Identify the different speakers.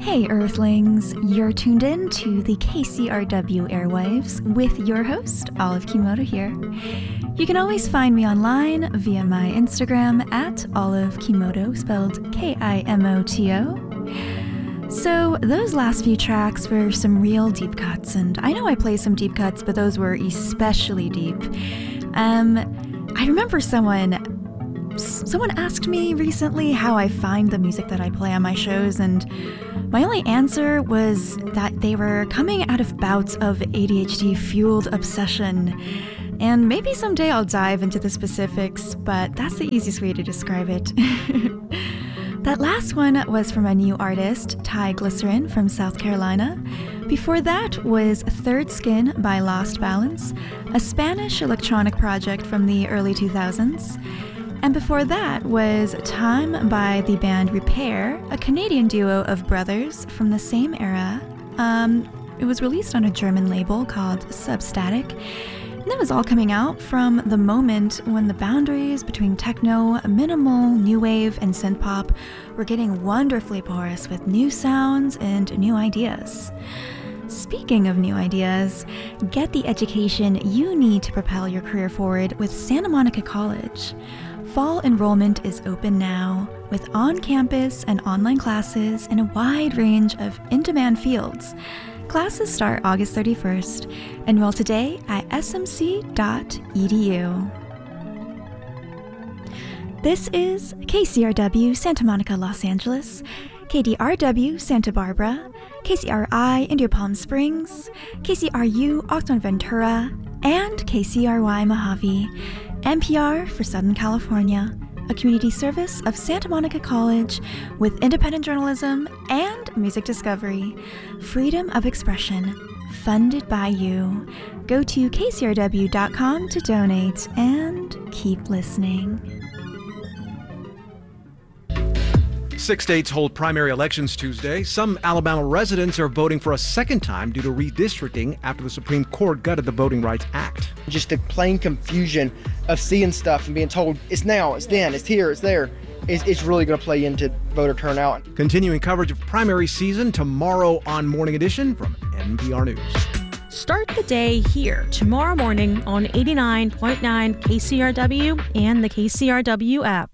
Speaker 1: Hey Earthlings, you're tuned in to the KCRW airwaves with your host, Olive Kimoto here. You can always find me online via my Instagram at Olive Kimoto, spelled K-I-M-O-T-O. So those last few tracks were some real deep cuts, and I know I play some deep cuts, but those were especially deep. I remember someone asked me recently how I find the music that I play on my shows, and my only answer was that they were coming out of bouts of ADHD-fueled obsession. And maybe someday I'll dive into the specifics, but that's the easiest way to describe it. That last one was from a new artist, Ty Glycerin from South Carolina. Before that was Third Skin by Lost Balance, a Spanish electronic project from the early 2000s. And before that was Time by the band Repair, a Canadian duo of brothers from the same era. It was released on a German label called Substatic. And that was all coming out from the moment when the boundaries between techno, minimal, new wave, and synth-pop were getting wonderfully porous with new sounds and new ideas. Speaking of new ideas, get the education you need to propel your career forward with Santa Monica College. Fall enrollment is open now, with on-campus and online classes in a wide range of in-demand fields. Classes start August 31st. Enroll today at smc.edu. This is KCRW Santa Monica, Los Angeles, KDRW Santa Barbara, KCRI Indio Palm Springs, KCRU Oxnard Ventura, and KCRY Mojave. NPR for Southern California, a community service of Santa Monica College with independent journalism and music discovery. Freedom of expression, funded by you. Go to kcrw.com to donate and keep listening.
Speaker 2: 6 states hold primary elections Tuesday. Some Alabama residents are voting for a second time due to redistricting after the Supreme Court gutted the Voting Rights Act.
Speaker 3: Just the plain confusion of seeing stuff and being told it's now, it's then, it's here, it's there. It's really going to play into voter turnout.
Speaker 2: Continuing coverage of primary season tomorrow on Morning Edition from NPR News.
Speaker 4: Start the day here tomorrow morning on 89.9 KCRW and the KCRW app.